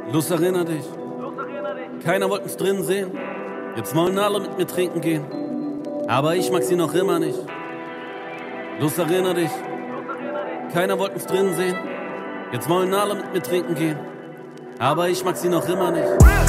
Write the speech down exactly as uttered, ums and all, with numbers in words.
Los, erinner dich. Keiner wollte uns drinnen sehen. Jetzt wollen alle mit mir trinken gehen. Aber ich mag sie noch immer nicht. Los, erinner dich. Keiner wollte uns drinnen sehen. Jetzt wollen alle mit mir trinken gehen. Aber ich mag sie noch immer nicht.